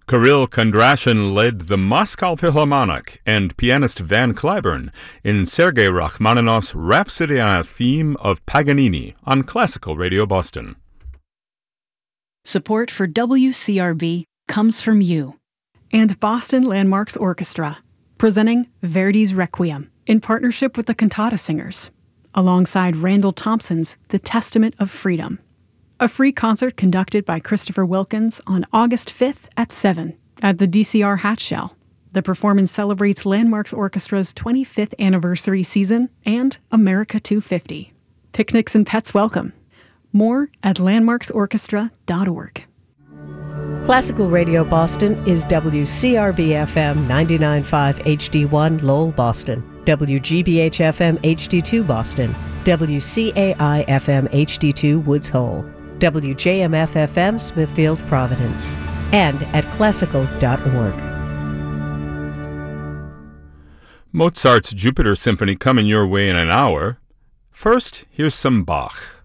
Kirill Kondrashin led the Moscow Philharmonic and pianist Van Cliburn in Sergei Rachmaninoff's Rhapsody on a Theme of Paganini on Classical Radio Boston. Support for WCRB comes from you. And Boston Landmarks Orchestra, presenting Verdi's Requiem in partnership with the Cantata Singers, alongside Randall Thompson's The Testament of Freedom. A free concert conducted by Christopher Wilkins on August 5th at 7 at the DCR Hatshell. The performance celebrates Landmarks Orchestra's 25th anniversary season and America 250. Picnics and pets welcome. More at landmarksorchestra.org. Classical Radio Boston is WCRB-FM 99.5 HD1 Lowell, Boston, WGBH-FM HD2 Boston, WCAI-FM HD2 Woods Hole, WJMF-FM Smithfield, Providence, and at classical.org. Mozart's Jupiter Symphony coming your way in an hour. First, here's some Bach.